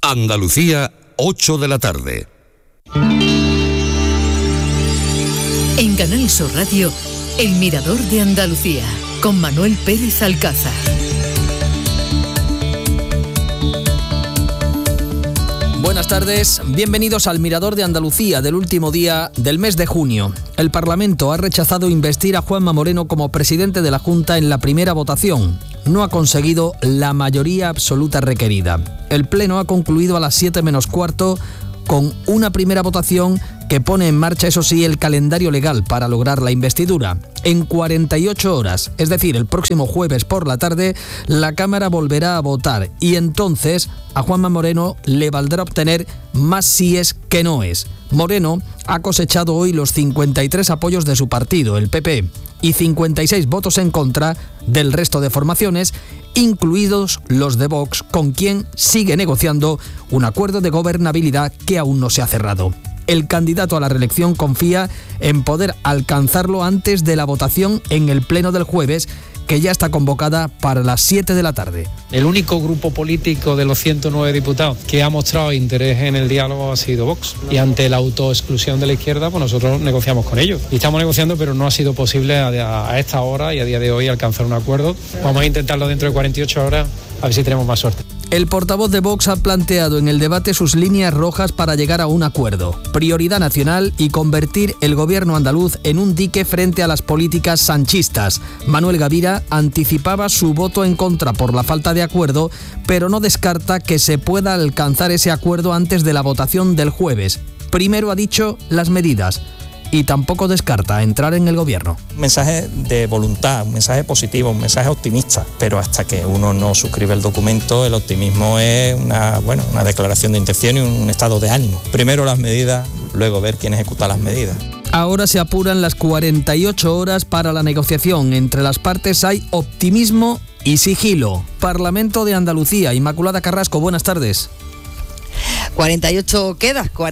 Andalucía, 8 de la tarde. En Canal Sur Radio, El Mirador de Andalucía, con Manuel Pérez Alcázar. Buenas tardes, bienvenidos al Mirador de Andalucía del último día del mes de junio. El Parlamento ha rechazado investir a Juanma Moreno como presidente de la Junta en la primera votación. No ha conseguido la mayoría absoluta requerida. El Pleno ha concluido a las 7 menos cuarto con una primera votación que pone en marcha, eso sí, el calendario legal para lograr la investidura. En 48 horas, es decir, el próximo jueves por la tarde, la Cámara volverá a votar y entonces a Juanma Moreno le valdrá obtener más síes que noes. Moreno ha cosechado hoy los 53 apoyos de su partido, el PP, y 56 votos en contra del resto de formaciones, incluidos los de Vox, con quien sigue negociando un acuerdo de gobernabilidad que aún no se ha cerrado. El candidato a la reelección confía en poder alcanzarlo antes de la votación en el Pleno del jueves, que ya está convocada para las 7 de la tarde. El único grupo político de los 109 diputados que ha mostrado interés en el diálogo ha sido Vox. Y ante la autoexclusión de la izquierda, pues nosotros negociamos con ellos. Y estamos negociando, pero no ha sido posible a esta hora y a día de hoy alcanzar un acuerdo. Vamos a intentarlo dentro de 48 horas, a ver si tenemos más suerte. El portavoz de Vox ha planteado en el debate sus líneas rojas para llegar a un acuerdo. Prioridad nacional y convertir el gobierno andaluz en un dique frente a las políticas sanchistas. Manuel Gavira anticipaba su voto en contra por la falta de acuerdo, pero no descarta que se pueda alcanzar ese acuerdo antes de la votación del jueves. Primero ha dicho las medidas. Y tampoco descarta entrar en el gobierno. Un mensaje de voluntad, un mensaje positivo, un mensaje optimista, pero hasta que uno no suscribe el documento, el optimismo es una declaración de intención y un estado de ánimo. Primero las medidas, luego ver quién ejecuta las medidas. Ahora se apuran las 48 horas para la negociación. Entre las partes hay optimismo y sigilo. Parlamento de Andalucía, Inmaculada Carrasco, buenas tardes. 48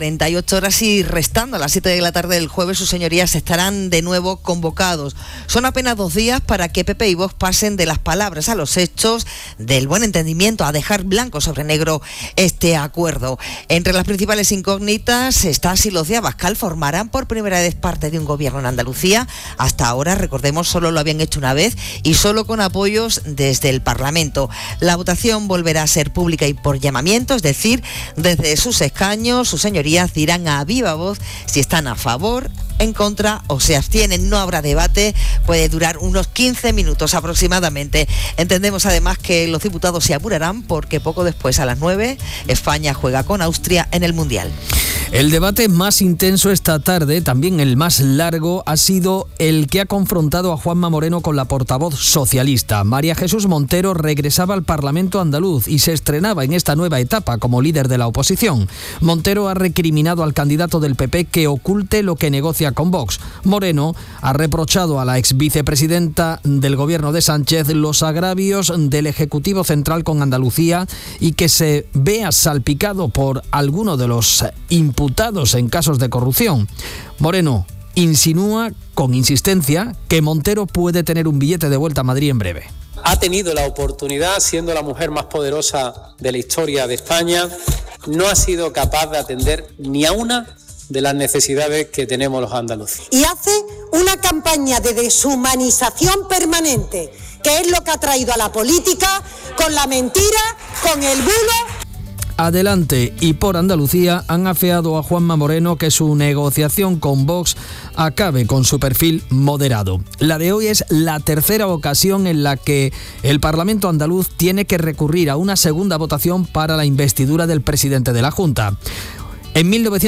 horas y restando a las 7 de la tarde del jueves, sus señorías estarán de nuevo convocados. Son apenas 2 días para que PP y Vox pasen de las palabras a los hechos, del buen entendimiento a dejar blanco sobre negro este acuerdo. Entre las principales incógnitas está si los de Abascal formarán por primera vez parte de un gobierno en Andalucía. Hasta ahora, recordemos, solo lo habían hecho una vez y solo con apoyos desde el Parlamento. La votación volverá a ser pública y por llamamiento, es decir, desde sus escaños, sus señorías dirán a viva voz si están a favor, en contra o se abstienen. No habrá debate, puede durar unos 15 minutos aproximadamente. Entendemos además que los diputados se apurarán porque poco después, a las 9, España juega con Austria en el Mundial. El debate más intenso esta tarde, también el más largo, ha sido el que ha confrontado a Juanma Moreno con la portavoz socialista. María Jesús Montero regresaba al Parlamento andaluz y se estrenaba en esta nueva etapa como líder de la oposición. Montero ha recriminado al candidato del PP que oculte lo que negocia con Vox. Moreno ha reprochado a la ex vicepresidenta del gobierno de Sánchez los agravios del Ejecutivo Central con Andalucía y que se vea salpicado por alguno de los imputados en casos de corrupción. Moreno insinúa con insistencia que Montero puede tener un billete de vuelta a Madrid en breve. Ha tenido la oportunidad, siendo la mujer más poderosa de la historia de España, no ha sido capaz de atender ni a una de las necesidades que tenemos los andaluces. Y hace una campaña de deshumanización permanente, que es lo que ha traído a la política, con la mentira, con el bulo. Adelante y por Andalucía han afeado a Juanma Moreno que su negociación con Vox acabe con su perfil moderado. La de hoy es la tercera ocasión en la que el Parlamento andaluz tiene que recurrir a una segunda votación para la investidura del presidente de la Junta. En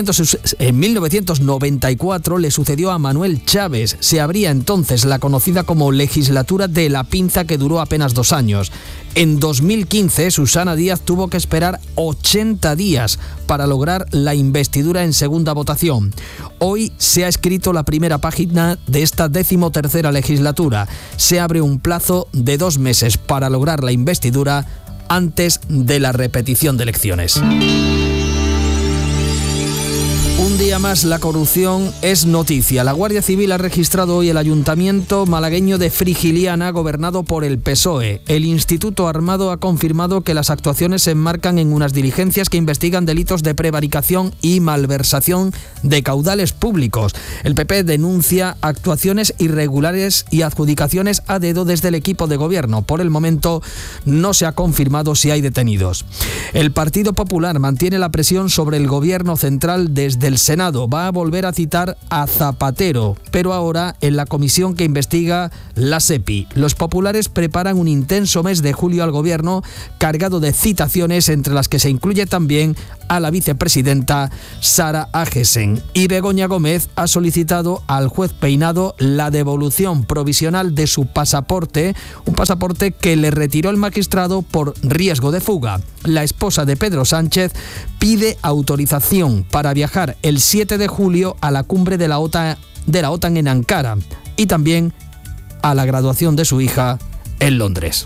1994 le sucedió a Manuel Chávez. Se abría entonces la conocida como legislatura de la pinza, que duró apenas 2 años. En 2015, Susana Díaz tuvo que esperar 80 días para lograr la investidura en segunda votación. Hoy se ha escrito la primera página de esta 13ª legislatura. Se abre un plazo de 2 meses para lograr la investidura antes de la repetición de elecciones. Un día día más la corrupción es noticia. La Guardia Civil ha registrado hoy el ayuntamiento malagueño de Frigiliana, gobernado por el PSOE. El Instituto Armado ha confirmado que las actuaciones se enmarcan en unas diligencias que investigan delitos de prevaricación y malversación de caudales públicos. El PP denuncia actuaciones irregulares y adjudicaciones a dedo desde el equipo de gobierno. Por el momento no se ha confirmado si hay detenidos. El Partido Popular mantiene la presión sobre el gobierno central desde el Senado. Va a volver a citar a Zapatero, pero ahora en la comisión que investiga la SEPI. Los populares preparan un intenso mes de julio al gobierno cargado de citaciones, entre las que se incluye también a la vicepresidenta Sara Agesen. Y Begoña Gómez ha solicitado al juez Peinado la devolución provisional de su pasaporte, un pasaporte que le retiró el magistrado por riesgo de fuga. La esposa de Pedro Sánchez pide autorización para viajar el 7 de julio a la cumbre de la OTAN en Ankara y también a la graduación de su hija en Londres.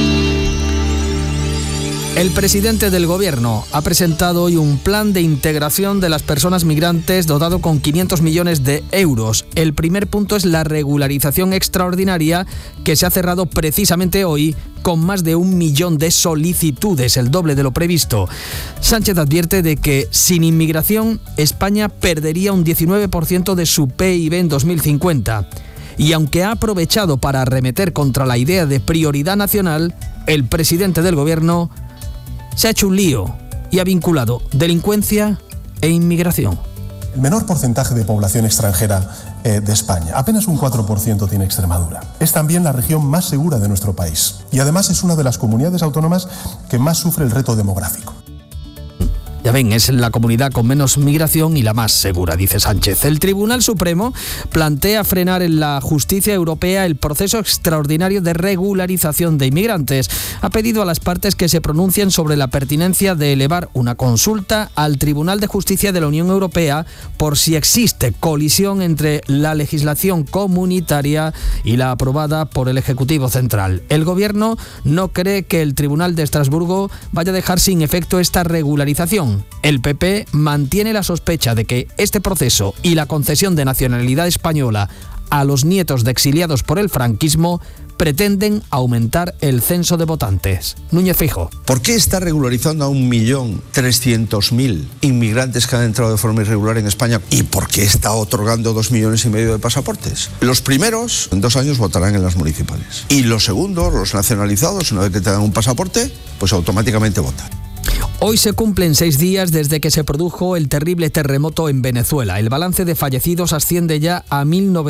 El presidente del gobierno ha presentado hoy un plan de integración de las personas migrantes dotado con 500 millones de euros. El primer punto es la regularización extraordinaria, que se ha cerrado precisamente hoy con más de 1 millón de solicitudes, el doble de lo previsto. Sánchez advierte de que sin inmigración España perdería un 19% de su PIB en 2050. Y aunque ha aprovechado para arremeter contra la idea de prioridad nacional, el presidente del gobierno se ha hecho un lío y ha vinculado delincuencia e inmigración. El menor porcentaje de población extranjera de España, apenas un 4% tiene Extremadura. Es también la región más segura de nuestro país y además es una de las comunidades autónomas que más sufre el reto demográfico. Ya ven, es la comunidad con menos migración y la más segura, dice Sánchez. El Tribunal Supremo plantea frenar en la justicia europea el proceso extraordinario de regularización de inmigrantes. Ha pedido a las partes que se pronuncien sobre la pertinencia de elevar una consulta al Tribunal de Justicia de la Unión Europea por si existe colisión entre la legislación comunitaria y la aprobada por el Ejecutivo Central. El Gobierno no cree que el Tribunal de Estrasburgo vaya a dejar sin efecto esta regularización. El PP mantiene la sospecha de que este proceso y la concesión de nacionalidad española a los nietos de exiliados por el franquismo pretenden aumentar el censo de votantes. Núñez Feijóo. ¿Por qué está regularizando a 1.300.000 inmigrantes que han entrado de forma irregular en España? ¿Y por qué está otorgando 2,5 millones de pasaportes? Los primeros, en 2 años, votarán en las municipales. Y los segundos, los nacionalizados, una vez que te dan un pasaporte, pues automáticamente votan. Hoy se cumplen 6 días desde que se produjo el terrible terremoto en Venezuela. El balance de fallecidos asciende ya a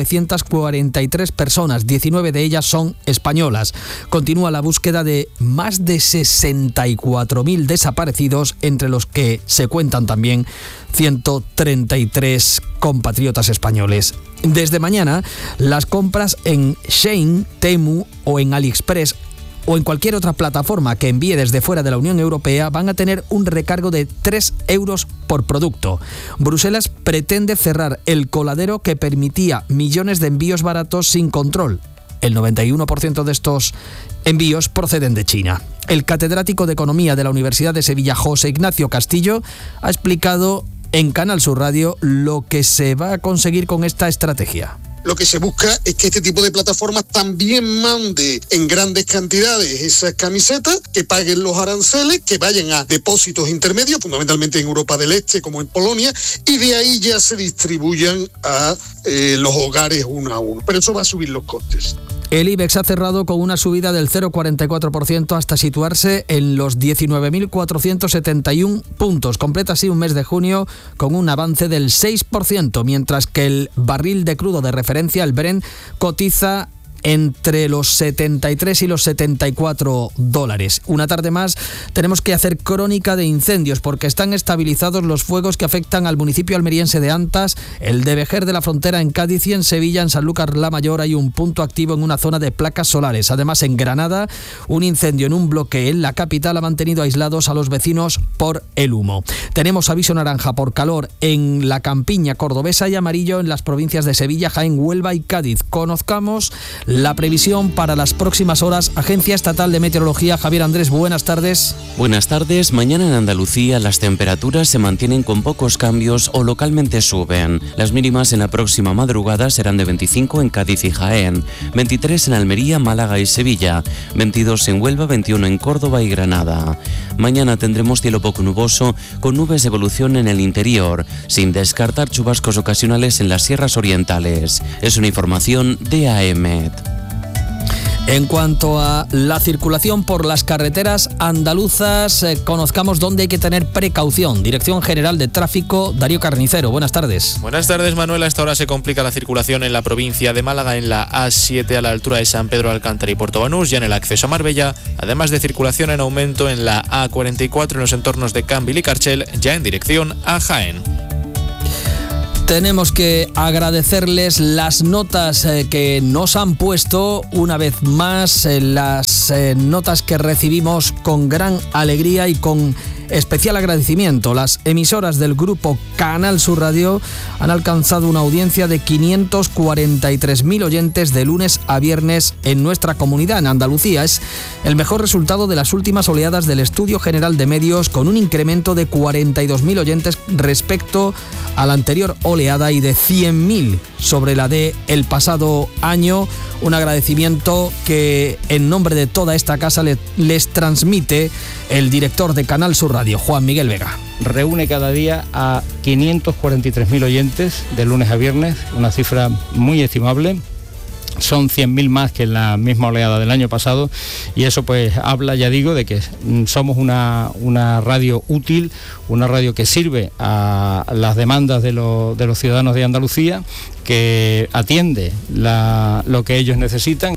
1.943 personas, 19 de ellas son españolas. Continúa la búsqueda de más de 64.000 desaparecidos, entre los que se cuentan también 133 compatriotas españoles. Desde mañana, las compras en Shein, Temu o en AliExpress o en cualquier otra plataforma que envíe desde fuera de la Unión Europea van a tener un recargo de 3 euros por producto. Bruselas pretende cerrar el coladero que permitía millones de envíos baratos sin control. El 91% de estos envíos proceden de China. El catedrático de Economía de la Universidad de Sevilla, José Ignacio Castillo, ha explicado en Canal Sur Radio lo que se va a conseguir con esta estrategia. Lo que se busca es que este tipo de plataformas también mande en grandes cantidades esas camisetas, que paguen los aranceles, que vayan a depósitos intermedios, fundamentalmente en Europa del Este como en Polonia, y de ahí ya se distribuyan a los hogares uno a uno. Pero eso va a subir los costes. El IBEX ha cerrado con una subida del 0,44% hasta situarse en los 19.471 puntos. Completa así un mes de junio con un avance del 6%, mientras que el barril de crudo de referencia, el Brent, cotiza entre los 73 y los 74 dólares. Una tarde más tenemos que hacer crónica de incendios porque están estabilizados los fuegos que afectan al municipio almeriense de Antas, el de Vejer de la Frontera en Cádiz y en Sevilla, en Sanlúcar la Mayor, hay un punto activo en una zona de placas solares. Además, en Granada, un incendio en un bloque en la capital ha mantenido aislados a los vecinos por el humo. Tenemos aviso naranja por calor en la campiña cordobesa y amarillo en las provincias de Sevilla, Jaén, Huelva y Cádiz. Conozcamos la previsión para las próximas horas. Agencia Estatal de Meteorología, Javier Andrés, buenas tardes. Buenas tardes. Mañana en Andalucía las temperaturas se mantienen con pocos cambios o localmente suben. Las mínimas en la próxima madrugada serán de 25 en Cádiz y Jaén, 23 en Almería, Málaga y Sevilla, 22 en Huelva, 21 en Córdoba y Granada. Mañana tendremos cielo poco nuboso con nubes de evolución en el interior, sin descartar chubascos ocasionales en las sierras orientales. Es una información de AEMET. En cuanto a la circulación por las carreteras andaluzas, conozcamos dónde hay que tener precaución. Dirección General de Tráfico, Darío Carnicero, buenas tardes. Buenas tardes, Manuel. A esta hora se complica la circulación en la provincia de Málaga, en la A7 a la altura de San Pedro de Alcántara y Puerto Banús, ya en el acceso a Marbella, además de circulación en aumento en la A44 en los entornos de Cambil y Carchel, ya en dirección a Jaén. Tenemos que agradecerles las notas que nos han puesto una vez más, las notas que recibimos con gran alegría y con especial agradecimiento. Las emisoras del grupo Canal Sur Radio han alcanzado una audiencia de 543.000 oyentes de lunes a viernes en nuestra comunidad, en Andalucía. Es el mejor resultado de las últimas oleadas del Estudio General de Medios, con un incremento de 42.000 oyentes respecto a la anterior oleada y de 100.000 sobre la de el pasado año. Un agradecimiento que en nombre de toda esta casa les transmite el director de Canal Sur Radio, Juan Miguel Vega. Reúne cada día a 543.000 oyentes de lunes a viernes, una cifra muy estimable. Son 100.000 más que en la misma oleada del año pasado, y eso pues habla, ya digo, de que somos una radio útil, una radio que sirve a las demandas de los ciudadanos de Andalucía, que atiende lo que ellos necesitan.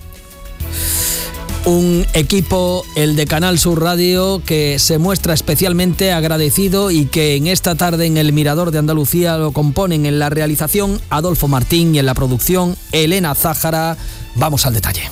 Un equipo, el de Canal Sur Radio, que se muestra especialmente agradecido y que en esta tarde en el Mirador de Andalucía lo componen en la realización Adolfo Martín y en la producción Elena Zájara. Vamos al detalle.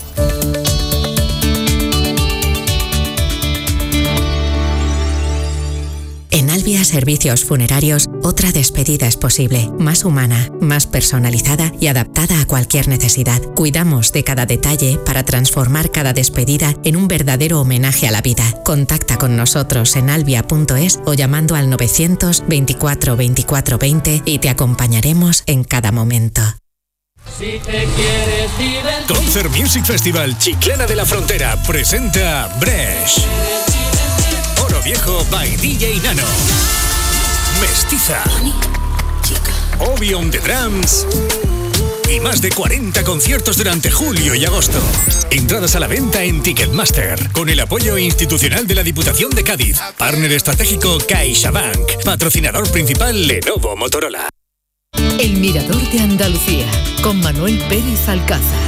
En Albia Servicios Funerarios, otra despedida es posible, más humana, más personalizada y adaptada a cualquier necesidad. Cuidamos de cada detalle para transformar cada despedida en un verdadero homenaje a la vida. Contacta con nosotros en albia.es o llamando al 924 24 20 y te acompañaremos en cada momento. Si te quieres divertir. Concert Music Festival Chiclana de la Frontera presenta Bresh. Oro Viejo by DJ Nano. Mestiza. Obi on the Drums. Y más de 40 conciertos durante julio y agosto. Entradas a la venta en Ticketmaster, con el apoyo institucional de la Diputación de Cádiz. Partner estratégico CaixaBank. Patrocinador principal Lenovo Motorola. El Mirador de Andalucía, con Manuel Pérez Alcázar.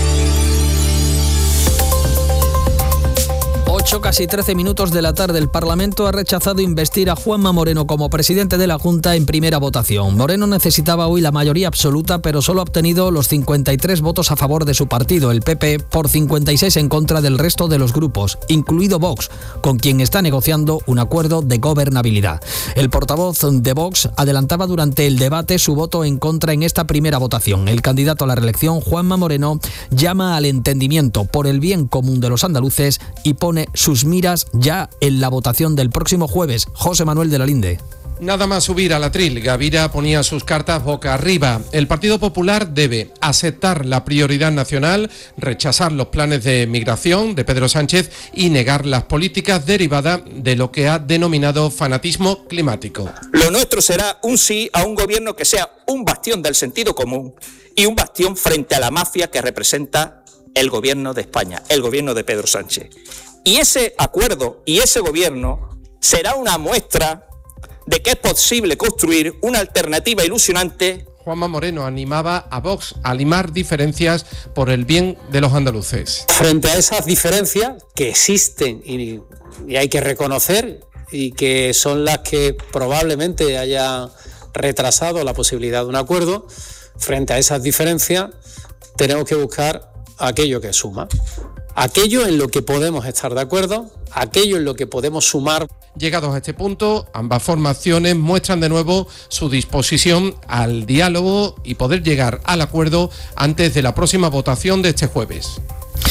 8, casi 13 minutos de la tarde. El Parlamento ha rechazado investir a Juanma Moreno como presidente de la Junta en primera votación. Moreno necesitaba hoy la mayoría absoluta, pero solo ha obtenido los 53 votos a favor de su partido, el PP, por 56 en contra del resto de los grupos, incluido Vox, con quien está negociando un acuerdo de gobernabilidad. El portavoz de Vox adelantaba durante el debate su voto en contra en esta primera votación. El candidato a la reelección, Juanma Moreno, llama al entendimiento por el bien común de los andaluces y pone sus miras ya en la votación del próximo jueves. José Manuel de la Linde. Nada más subir al atril, Gavira ponía sus cartas boca arriba. El Partido Popular debe aceptar la prioridad nacional, rechazar los planes de migración de Pedro Sánchez y negar las políticas derivadas de lo que ha denominado fanatismo climático. Lo nuestro será un sí a un gobierno que sea un bastión del sentido común y un bastión frente a la mafia que representa el gobierno de España, el gobierno de Pedro Sánchez. Y ese acuerdo y ese gobierno será una muestra de que es posible construir una alternativa ilusionante. Juanma Moreno animaba a Vox a limar diferencias por el bien de los andaluces. Frente a esas diferencias que existen y hay que reconocer y que son las que probablemente hayan retrasado la posibilidad de un acuerdo, frente a esas diferencias tenemos que buscar aquello que suma. aquello en lo que podemos estar de acuerdo, aquello en lo que podemos sumar. Llegados a este punto, ambas formaciones muestran de nuevo su disposición al diálogo y poder llegar al acuerdo antes de la próxima votación de este jueves.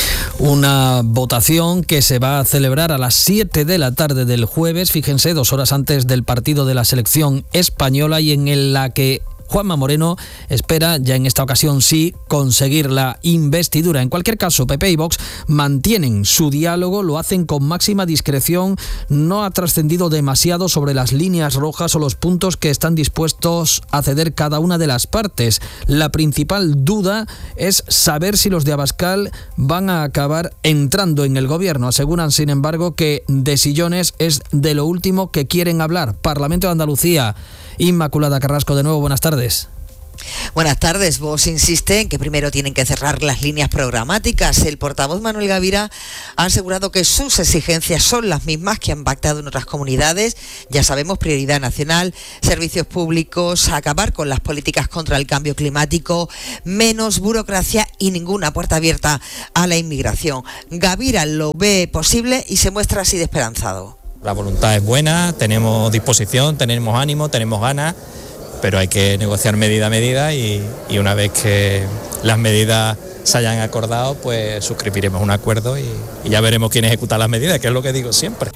Una votación que se va a celebrar a las 7 de la tarde del jueves, fíjense, 2 horas antes del partido de la selección española, y en la que Juanma Moreno espera, ya en esta ocasión sí, conseguir la investidura. En cualquier caso, PP y Vox mantienen su diálogo, lo hacen con máxima discreción, no ha trascendido demasiado sobre las líneas rojas o los puntos que están dispuestos a ceder cada una de las partes. La principal duda es saber si los de Abascal van a acabar entrando en el gobierno. Aseguran, sin embargo, que de sillones es de lo último que quieren hablar. Parlamento de Andalucía. Inmaculada Carrasco, de nuevo, buenas tardes. Buenas tardes. Vox insiste en que primero tienen que cerrar las líneas programáticas. El portavoz Manuel Gavira ha asegurado que sus exigencias son las mismas que han pactado en otras comunidades. Ya sabemos, prioridad nacional, servicios públicos, acabar con las políticas contra el cambio climático, menos burocracia y ninguna puerta abierta a la inmigración. Gavira lo ve posible y se muestra así de esperanzado. La voluntad es buena, tenemos disposición, tenemos ánimo, tenemos ganas, pero hay que negociar medida a medida y una vez que las medidas se hayan acordado, pues suscribiremos un acuerdo y ya veremos quién ejecuta las medidas, que es lo que digo siempre.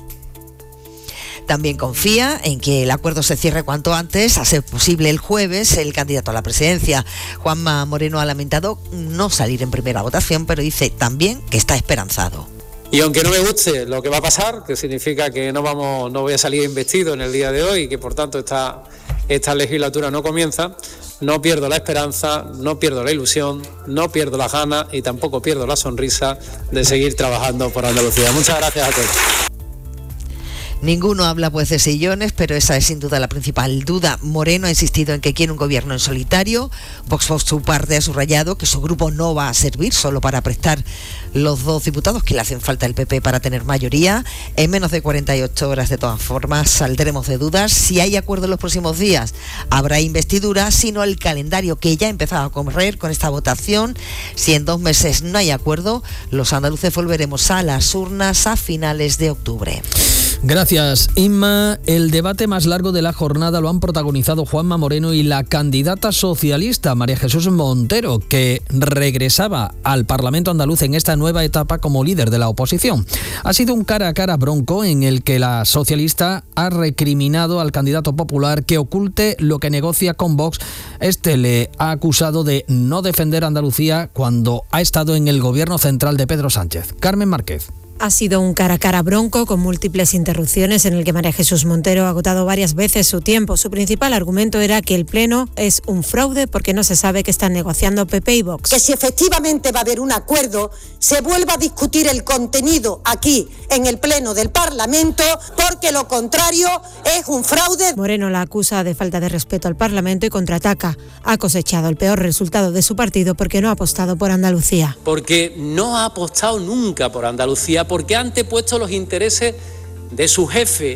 También confía en que el acuerdo se cierre cuanto antes, a ser posible el jueves. El candidato a la presidencia, Juanma Moreno, ha lamentado no salir en primera votación, pero dice también que está esperanzado. Y aunque no me guste lo que va a pasar, que significa que no voy a salir investido en el día de hoy y que por tanto esta legislatura no comienza, no pierdo la esperanza, no pierdo la ilusión, no pierdo las ganas y tampoco pierdo la sonrisa de seguir trabajando por Andalucía. Muchas gracias a todos. Ninguno habla pues de sillones, pero esa es sin duda la principal duda. Moreno ha insistido en que quiere un gobierno en solitario. Vox, por su parte, ha subrayado que su grupo no va a servir solo para prestar los 2 diputados que le hacen falta al PP para tener mayoría. En menos de 48 horas, de todas formas, saldremos de dudas. Si hay acuerdo en los próximos días, habrá investidura, sino el calendario que ya ha empezado a correr con esta votación. Si en 2 meses no hay acuerdo, los andaluces volveremos a las urnas a finales de octubre. Gracias, Inma. El debate más largo de la jornada lo han protagonizado Juanma Moreno y la candidata socialista María Jesús Montero, que regresaba al Parlamento andaluz en esta nueva etapa como líder de la oposición. Ha sido un cara a cara bronco en el que la socialista ha recriminado al candidato popular que oculte lo que negocia con Vox. Este le ha acusado de no defender a Andalucía cuando ha estado en el gobierno central de Pedro Sánchez. Carmen Márquez. Ha sido un cara a cara bronco con múltiples interrupciones en el que María Jesús Montero ha agotado varias veces su tiempo. Su principal argumento era que el Pleno es un fraude porque no se sabe que están negociando PP y Vox. Que si efectivamente va a haber un acuerdo, se vuelva a discutir el contenido aquí en el Pleno del Parlamento, porque lo contrario es un fraude. Moreno la acusa de falta de respeto al Parlamento y contraataca. Ha cosechado el peor resultado de su partido porque no ha apostado por Andalucía. Porque no ha apostado nunca por Andalucía, porque ha antepuesto los intereses de su jefe,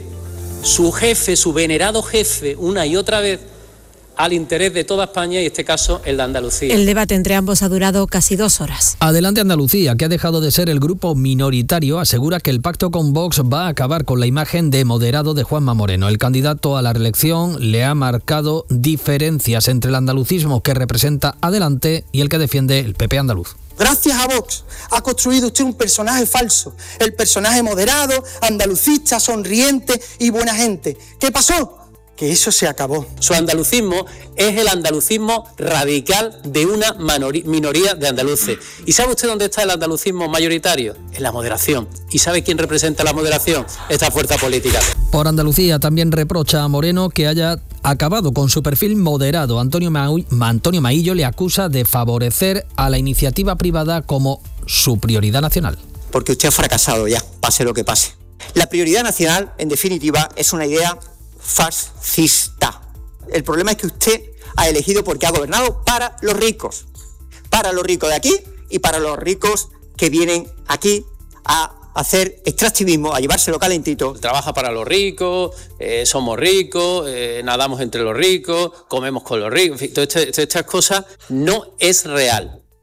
su venerado jefe, una y otra vez, al interés de toda España y en este caso el de Andalucía. El debate entre ambos ha durado casi 2 horas. Adelante Andalucía, que ha dejado de ser el grupo minoritario, asegura que el pacto con Vox va a acabar con la imagen de moderado de Juanma Moreno. El candidato a la reelección le ha marcado diferencias entre el andalucismo que representa Adelante y el que defiende el PP andaluz. Gracias a Vox ha construido usted un personaje falso, el personaje moderado, andalucista, sonriente y buena gente. ¿Qué pasó? Que eso se acabó. Su andalucismo es el andalucismo radical de una minoría de andaluces. ¿Y sabe usted dónde está el andalucismo mayoritario? En la moderación. ¿Y sabe quién representa la moderación? Esta fuerza política. Por Andalucía también reprocha a Moreno que haya acabado con su perfil moderado. Antonio Maillo le acusa de favorecer a la iniciativa privada como su prioridad nacional. Porque usted ha fracasado ya, pase lo que pase. La prioridad nacional, en definitiva, es una idea fascista. El problema es que usted ha elegido porque ha gobernado para los ricos de aquí y para los ricos que vienen aquí a hacer extractivismo, a llevárselo calentito. Trabaja para los ricos, somos ricos, nadamos entre los ricos, comemos con los ricos, en fin, todas estas cosas no es real.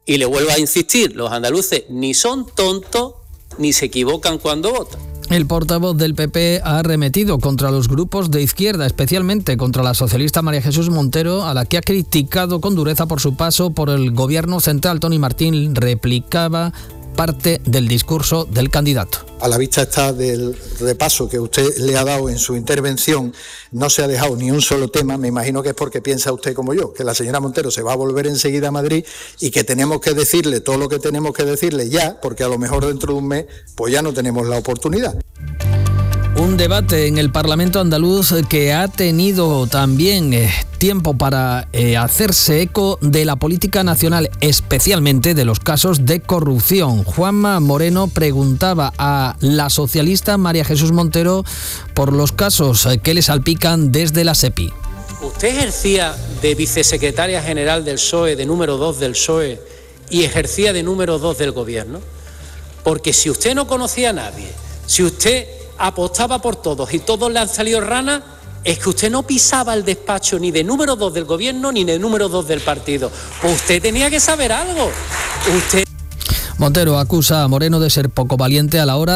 Y le vuelvo a insistir, los andaluces ni son tontos ni se equivocan cuando votan. El portavoz del PP ha arremetido contra los grupos de izquierda, especialmente contra la socialista María Jesús Montero, a la que ha criticado con dureza por su paso por el gobierno central. Tony Martín replicaba parte del discurso del candidato. A la vista está del repaso que usted le ha dado en su intervención, no se ha dejado ni un solo tema. Me imagino que es porque piensa usted como yo, que la señora Montero se va a volver enseguida a Madrid y que tenemos que decirle todo lo que tenemos que decirle ya, porque a lo mejor dentro de un mes pues ya no tenemos la oportunidad. Un debate en el Parlamento andaluz que ha tenido también tiempo para hacerse eco de la política nacional, especialmente de los casos de corrupción. Juanma Moreno preguntaba a la socialista María Jesús Montero por los casos que le salpican desde la SEPI. ¿Usted ejercía de vicesecretaria general del PSOE, de número 2 del PSOE, y ejercía de número 2 del gobierno? Porque si usted no conocía a nadie, si usted apostaba por todos y todos le han salido ranas, es que usted no pisaba el despacho ni de número 2 del gobierno ni de número 2 del partido. Pues usted tenía que saber algo. Montero acusa a Moreno de ser poco valiente a la hora